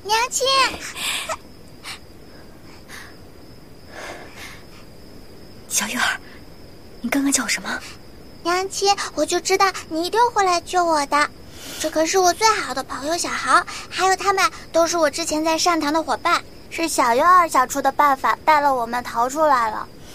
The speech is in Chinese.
娘亲， 小月儿，你刚刚叫什么？ 娘亲，我就知道你一定会来救我的。这可是我最好的朋友小豪，还有他们都是我之前在上堂的伙伴，是小月儿想出的办法带了我们逃出来了。